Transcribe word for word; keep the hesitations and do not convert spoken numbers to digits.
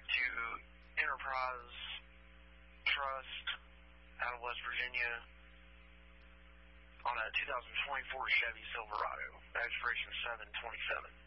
to Enterprise Trust out of West Virginia on a two thousand twenty-four Chevy Silverado, expiration seven twenty-seven.